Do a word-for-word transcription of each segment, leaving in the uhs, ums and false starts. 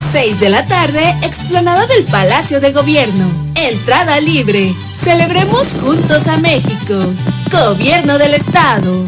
seis de la tarde, explanada del Palacio de Gobierno. Entrada libre. Celebremos juntos a México. Gobierno del Estado.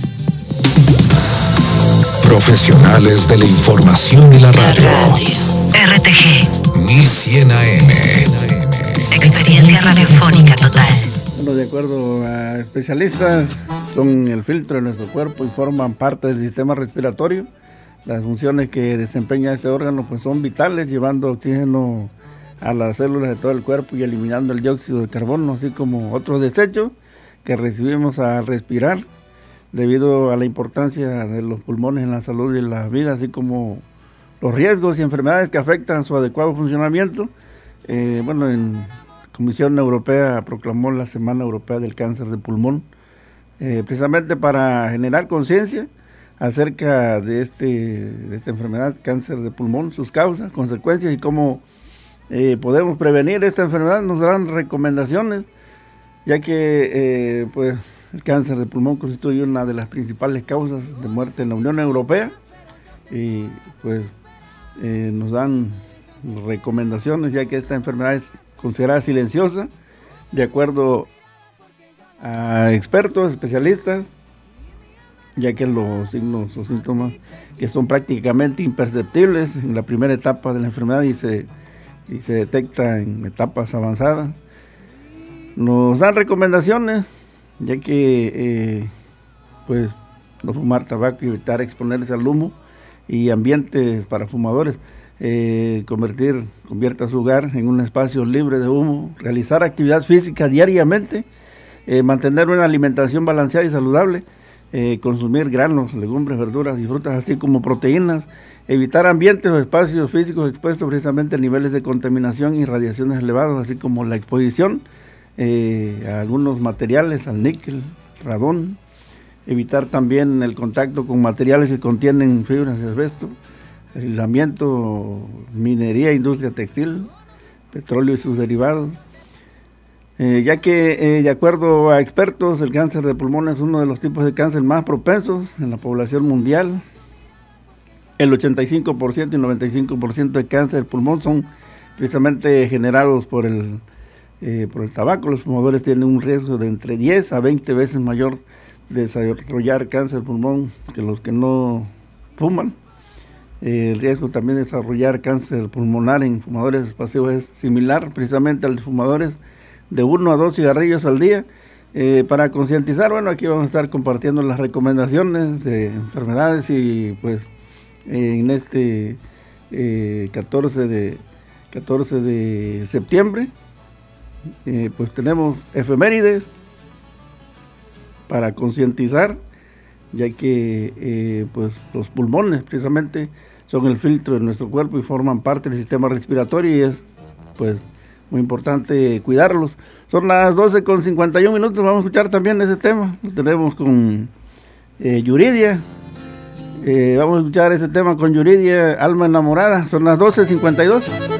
Profesionales de la información y la radio. La radio. R T G. mil cien A M. Experiencia radiofónica total. Bueno, de acuerdo a especialistas, son el filtro de nuestro cuerpo y forman parte del sistema respiratorio. Las funciones que desempeña este órgano pues son vitales, llevando oxígeno a las células de todo el cuerpo y eliminando el dióxido de carbono, así como otros desechos que recibimos al respirar, debido a la importancia de los pulmones en la salud y la vida, así como los riesgos y enfermedades que afectan su adecuado funcionamiento. Eh, bueno, en la Comisión Europea proclamó la Semana Europea del Cáncer de Pulmón, eh, precisamente para generar conciencia acerca de, este, de esta enfermedad, cáncer de pulmón, sus causas, consecuencias y cómo eh, podemos prevenir esta enfermedad. Nos darán recomendaciones, ya que eh, pues, el cáncer de pulmón constituye una de las principales causas de muerte en la Unión Europea y pues eh, nos dan recomendaciones, ya que esta enfermedad es considerada silenciosa, de acuerdo a expertos, especialistas, ya que los signos o síntomas que son prácticamente imperceptibles en la primera etapa de la enfermedad y se, y se detecta en etapas avanzadas. Nos dan recomendaciones, ya que eh, pues no fumar tabaco y evitar exponerse al humo y ambientes para fumadores, eh, convertir, convierta su hogar en un espacio libre de humo, realizar actividad física diariamente, eh, mantener una alimentación balanceada y saludable, eh, consumir granos, legumbres, verduras y frutas, así como proteínas, evitar ambientes o espacios físicos expuestos precisamente a niveles de contaminación y radiaciones elevados, así como la exposición eh, a algunos materiales, al níquel, radón, evitar también el contacto con materiales que contienen fibras de asbesto, aislamiento, minería, industria textil, petróleo y sus derivados. Eh, ya que eh, de acuerdo a expertos, el cáncer de pulmón es uno de los tipos de cáncer más propensos en la población mundial. El ochenta y cinco por ciento y noventa y cinco por ciento de cáncer de pulmón son precisamente generados por el, eh, por el tabaco. Los fumadores tienen un riesgo de entre diez a veinte veces mayor de desarrollar cáncer de pulmón que los que no fuman. Eh, el riesgo también de desarrollar cáncer pulmonar en fumadores pasivos es similar precisamente al de fumadores de uno a dos cigarrillos al día. Eh, para concientizar, bueno, aquí vamos a estar compartiendo las recomendaciones de enfermedades y pues eh, en este eh, catorce de septiembre eh, pues tenemos efemérides para concientizar, ya que eh, pues los pulmones precisamente son el filtro de nuestro cuerpo y forman parte del sistema respiratorio y es pues muy importante cuidarlos. Son las doce con cincuenta y un minutos, vamos a escuchar también ese tema. Lo tenemos con eh, Yuridia. Eh, vamos a escuchar ese tema con Yuridia, Alma Enamorada. Son las doce cincuenta y dos.